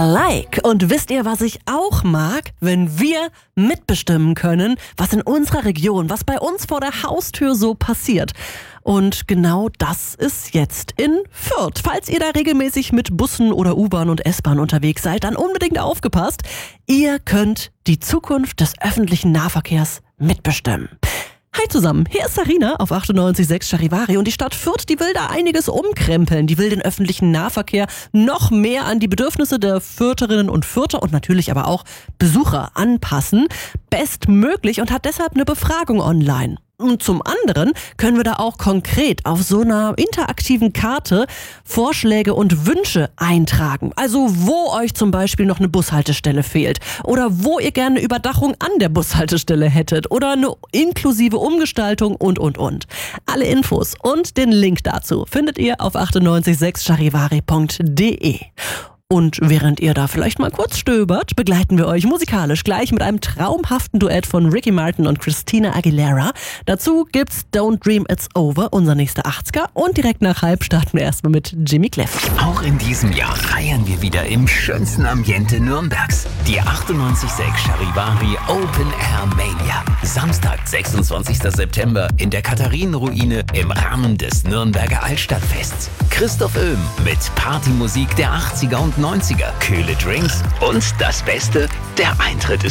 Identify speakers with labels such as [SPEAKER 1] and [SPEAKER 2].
[SPEAKER 1] Alike. Und wisst ihr, was ich auch mag? Wenn wir mitbestimmen können, was in unserer Region, was bei uns vor der Haustür so passiert. Und genau das ist jetzt in Fürth. Falls ihr da regelmäßig mit Bussen oder U-Bahn und S-Bahn unterwegs seid, dann unbedingt aufgepasst. Ihr könnt die Zukunft des öffentlichen Nahverkehrs mitbestimmen. Hi zusammen, hier ist Sarina auf 98.6 Charivari und die Stadt Fürth, die will da einiges umkrempeln. Die will den öffentlichen Nahverkehr noch mehr an die Bedürfnisse der Fürtherinnen und Fürther und natürlich aber auch Besucher anpassen. Bestmöglich und hat deshalb eine Befragung online. Und zum anderen können wir da auch konkret auf so einer interaktiven Karte Vorschläge und Wünsche eintragen. Also wo euch zum Beispiel noch eine Bushaltestelle fehlt oder wo ihr gerne eine Überdachung an der Bushaltestelle hättet oder eine inklusive Umgestaltung und. Alle Infos und den Link dazu findet ihr auf 986charivari.de. Und während ihr da vielleicht mal kurz stöbert, begleiten wir euch musikalisch gleich mit einem traumhaften Duett von Ricky Martin und Christina Aguilera. Dazu gibt's Don't Dream It's Over, unser nächster 80er. Und direkt nach halb starten wir erstmal mit Jimmy Cliff.
[SPEAKER 2] Auch in diesem Jahr feiern wir wieder im schönsten Ambiente Nürnbergs. Die 98.6 Charivari Open Air Mania. Samstag, 26. September in der Katharinenruine im Rahmen des Nürnberger Altstadtfests. Christoph Oehm mit Partymusik der 80er und 90er, kühle Drinks und das Beste, der Eintritt ist